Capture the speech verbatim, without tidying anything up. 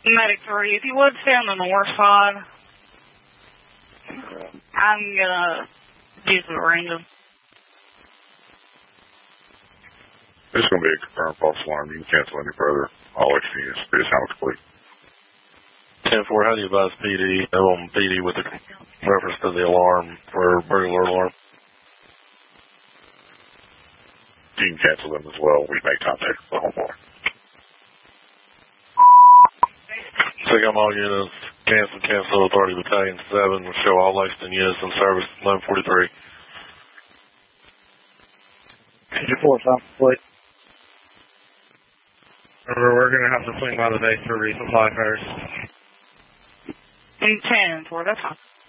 Medic three, if you would stay on the north side, I'm gonna do some random. It's going to be a confirmed false alarm. You can cancel any further. All extra units, please sound complete. ten four, how do you advise P D? I'm on P D with the reference to the alarm for burglar alarm. You can cancel them as well. We make contact with the home bar. Take all units, cancel, cancel, Authority Battalion seven, will show all Lexington units in service, eleven forty-three. fifty-four, sound complete. We're going to have to swing by the base for resupply first. And ten four, that's fine.